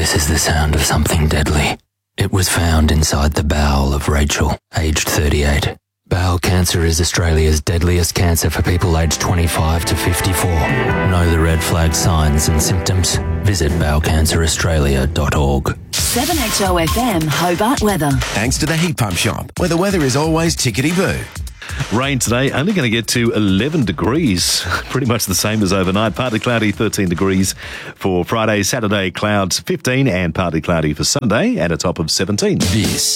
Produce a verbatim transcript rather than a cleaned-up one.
This is the sound of something deadly. It was found inside the bowel of Rachel, aged thirty-eight. Bowel cancer is Australia's deadliest cancer for people aged twenty-five to fifty-four. Know the red flag signs and symptoms? Visit bowel cancer australia dot org. seven H O F M Hobart weather. Thanks to the Heat Pump Shop, where the weather is always tickety-boo. Rain today, only going to get to eleven degrees. Pretty much the same as overnight. Partly cloudy, thirteen degrees for Friday. Saturday, clouds fifteen and partly cloudy for Sunday and a top of seventeen. This